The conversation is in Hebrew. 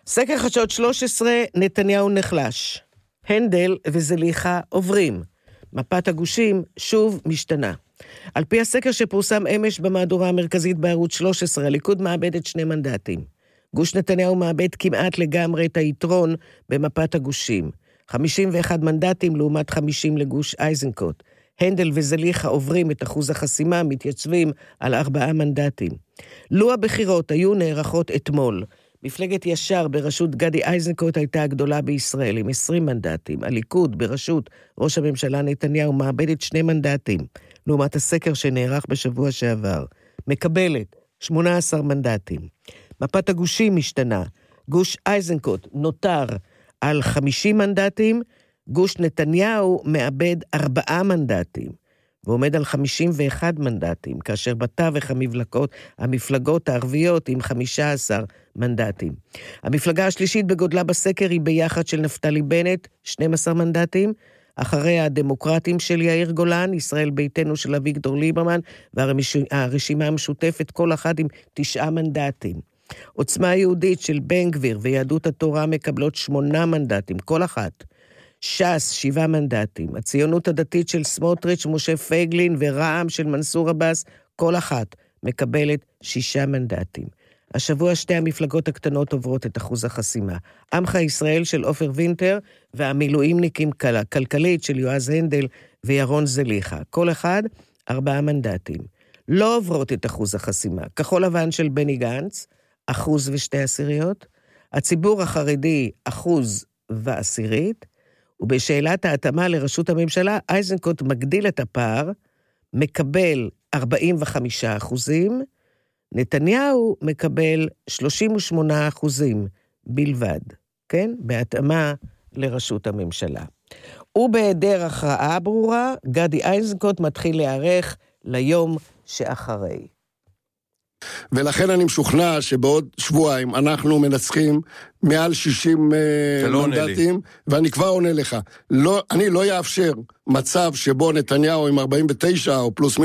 סקר חדשות 13, נתניהו נחלש. הנדל וזליכה עוברים. מפת הגושים שוב משתנה. על פי הסקר שפורסם אמש במהדורה המרכזית בערוץ 13, הליכוד מאבד 2 מנדטים. גוש נתניהו מאבד כמעט לגמרי את היתרון במפת הגושים. 51 מנדטים לעומת 50 לגוש איזנקוט. הנדל וזליכה עוברים את אחוז החסימה, מתייצבים על 4 מנדטים. לו הבחירות היו נערכות אתמול, מפלגת ישר בראשות גדי איזנקוט הייתה הגדולה בישראל עם 20 מנדטים. הליכוד בראשות ראש הממשלה נתניהו מאבדת 2 מנדטים, לעומת הסקר שנערך בשבוע שעבר. מקבלת 18 מנדטים. מפת הגושים משתנה. גוש איזנקוט נותר על 50 מנדטים, גוש נתניהו מאבד 4 מנדטים, ועומד על 51 מנדטים, כאשר בתווך המפלגות הערביות עם 15 מנדטים. המפלגה השלישית בגודלה בסקר היא ביחד של נפתלי בנט, 12 מנדטים, אחריה הדמוקרטים של יאיר גולן, ישראל ביתנו של אביגדור ליברמן, והרשימה המשותפת, כל אחד עם 9 מנדטים. עוצמה יהודית של בן גביר ויהדות התורה מקבלות 8 מנדטים, כל אחת. ש"ס 7 מנדטים, הציונות הדתית של סמוטריץ' משה פייגלין ורע"מ של מנסור עבאס, כל אחת מקבלת 6 מנדטים. השבוע 2 המפלגות הקטנות עוברות את אחוז החסימה. עמך ישראל של עופר וינטר והמילואימניקים כלכלית של יועז הנדל וירון זליכה. כל אחד 4 מנדטים. לא עוברות את אחוז החסימה. כחול לבן של בני גנץ, 1.2%. הציבור החרדי 1.10%. ובשאלת ההתאמה לראשות הממשלה, איזנקוט מגדיל את הפער, מקבל 45%, נתניהו מקבל 38% בלבד, כן? בהתאמה לראשות הממשלה. ובהיעדר הכרעה ברורה, גדי איזנקוט מתחיל להיערך ליום שאחרי. ולכן אני משוכנע שבעוד שבועיים אנחנו מנצחים מעל 60 מנדטים, ואני כבר עונה לך, אני לא יאפשר מצב שבו נתניהו עם 49 או פלוס